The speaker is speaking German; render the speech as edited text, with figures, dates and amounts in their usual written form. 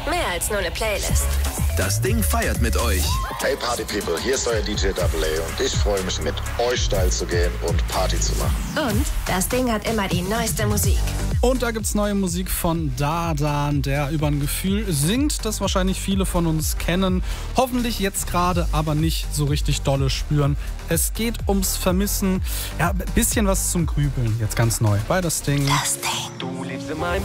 Mehr als nur eine Playlist. Das Ding feiert mit euch. Hey Party People, hier ist euer DJ AA und ich freue mich, mit euch steil zu gehen und Party zu machen. Und das Ding hat immer die neueste Musik. Und da gibt's neue Musik von Dardan, der über ein Gefühl singt, das wahrscheinlich viele von uns kennen. Hoffentlich jetzt gerade aber nicht so richtig dolle spüren. Es geht ums Vermissen. Ja, ein bisschen was zum Grübeln. Jetzt ganz neu bei Das Ding. Das Ding. Du lebst in meinem